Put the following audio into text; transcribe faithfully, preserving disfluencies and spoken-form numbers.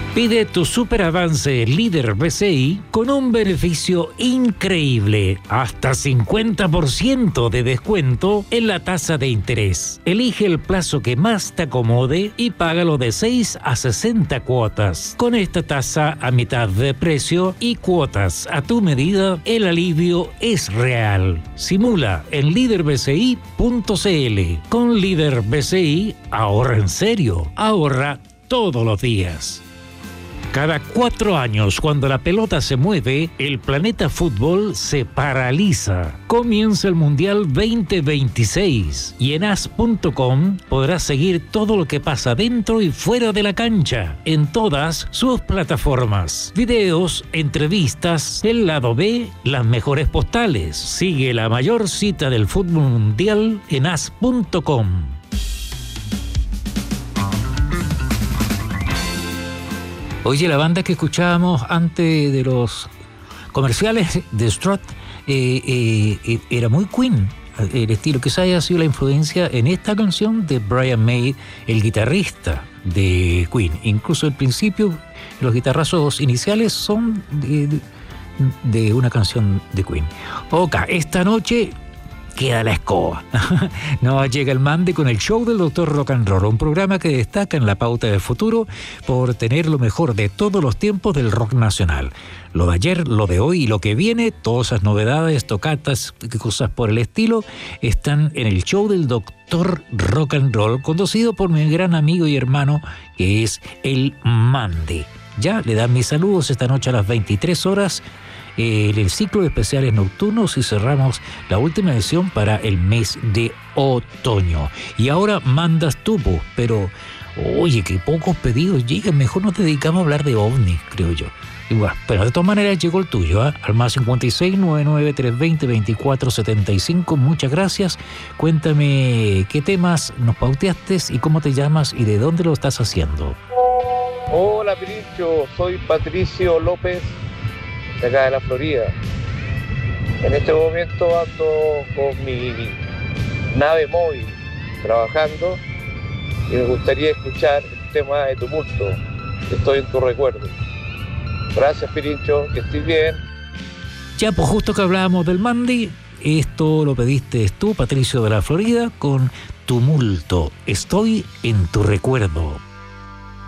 Pide tu super avance líder B C I con un beneficio increíble, hasta cincuenta por ciento de descuento en la tasa de interés. Elige el plazo que más te acomode y págalo de seis a sesenta cuotas. Con esta tasa a mitad de precio y cuotas a tu medida, el alivio es real. Simula en líder b c i punto c l. Con Líder B C I, ahorra en serio, ahorra todos los días. Cada cuatro años, cuando la pelota se mueve, el planeta fútbol se paraliza. Comienza el Mundial veinte veintiséis y en as punto com podrás seguir todo lo que pasa dentro y fuera de la cancha, en todas sus plataformas. Videos, entrevistas, el lado B, las mejores postales. Sigue la mayor cita del fútbol mundial en as punto com. Oye, la banda que escuchábamos antes de los comerciales de Strut eh, eh, era muy Queen, el estilo. Quizá haya sido la influencia en esta canción de Brian May, el guitarrista de Queen. Incluso al principio, los guitarrazos iniciales son de, de una canción de Queen. Ok, esta noche queda la escoba. No llega el mande con el show del doctor Rock and Roll, un programa que destaca en la pauta del futuro por tener lo mejor de todos los tiempos del rock nacional. Lo de ayer, lo de hoy y lo que viene, todas esas novedades, tocatas, cosas por el estilo, están en el show del doctor Rock and Roll, conducido por mi gran amigo y hermano, que es el Mande. Ya le dan mis saludos esta noche a las veintitrés horas, en el ciclo de especiales nocturnos, y cerramos la última edición para el mes de otoño. Y ahora mandas tú, pero oye, que pocos pedidos llegan, mejor nos dedicamos a hablar de ovnis, creo yo. Igual, pero de todas maneras llegó el tuyo, ¿eh? Al más cincuenta y seis, noventa y nueve, trescientos veinte, veinticuatro setenta y cinco. Muchas gracias. Cuéntame qué temas nos pauteaste y cómo te llamas y de dónde lo estás haciendo. Hola, Pirincho, soy Patricio López, de acá de la Florida. En este momento ando con mi nave móvil trabajando y me gustaría escuchar el tema de Tumulto, Estoy en tu recuerdo. Gracias, Pirincho, que estés bien. Ya, pues justo que hablábamos del Mandy, esto lo pediste tú, Patricio de la Florida, con Tumulto, Estoy en tu recuerdo.